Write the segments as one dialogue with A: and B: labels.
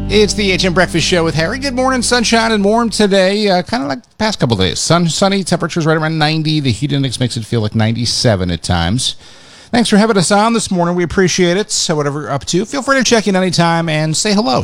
A: It's the HM Breakfast Show with Harry. Good morning, sunshine and warm today. Kind of like the past couple days. Sunny, temperatures right around 90. The heat index makes it feel like 97 at times. Thanks for having us on this morning. We appreciate it. So whatever you're up to, feel free to check in anytime and say hello.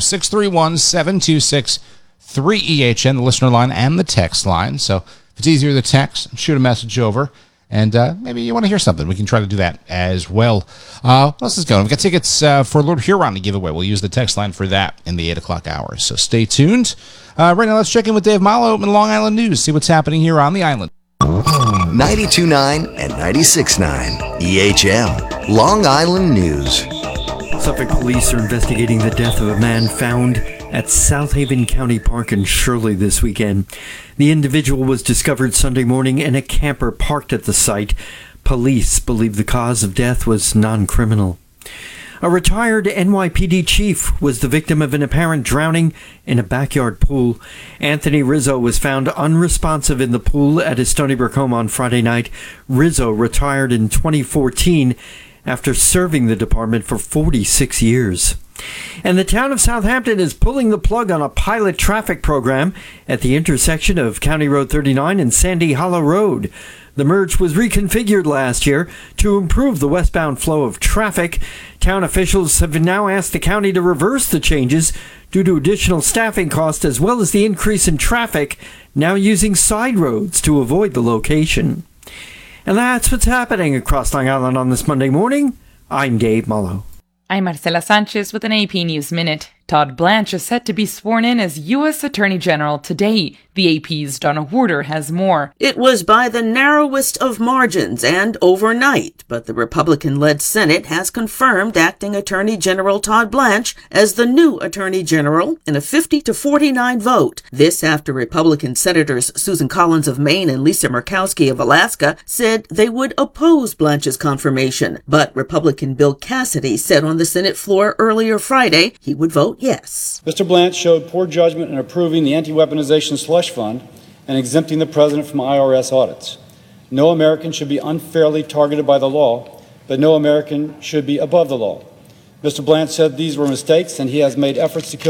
A: 631-726-3EHN, the listener line and the text line. So if it's easier to text, shoot a message over. And maybe you want to hear something. We can try to do that as well. What else is going on? We've got tickets for Lord Huron to give away. We'll use the text line for that in the 8 o'clock hour. So stay tuned. Right now, let's check in with Dave Malo in Long Island News. See what's happening here on the island.
B: 92.9 and 96.9 EHM, Long Island News.
C: Suffolk police are investigating the death of a man found at South Haven County Park in Shirley this weekend. The individual was discovered Sunday morning in a camper parked at the site. Police believe the cause of death was non-criminal. A retired NYPD chief was the victim of an apparent drowning in a backyard pool. Anthony Rizzo was found unresponsive in the pool at his Stony Brook home on Friday night. Rizzo retired in 2014 after serving the department for 46 years. And the town of Southampton is pulling the plug on a pilot traffic program at the intersection of County Road 39 and Sandy Hollow Road. The merge was reconfigured last year to improve the westbound flow of traffic. Town officials have now asked the county to reverse the changes due to additional staffing costs as well as the increase in traffic, now using side roads to avoid the location. And that's what's happening across Long Island on this Monday morning. I'm Dave Mullo.
D: I'm Marcela Sanchez with an AP News Minute. Todd Blanche is set to be sworn in as U.S. Attorney General today. The AP's Donna Warder has more.
E: It was by the narrowest of margins and overnight, but the Republican-led Senate has confirmed Acting Attorney General Todd Blanche as the new Attorney General in a 50-49 vote. This after Republican Senators Susan Collins of Maine and Lisa Murkowski of Alaska said they would oppose Blanche's confirmation. But Republican Bill Cassidy said on the Senate floor earlier Friday he would vote yes.
F: Mr. Blanche showed poor judgment in approving the anti-weaponization slush fund and exempting the president from IRS audits. No American should be unfairly targeted by the law, but no American should be above the law. Mr. Blanche said these were mistakes, and he has made efforts to kill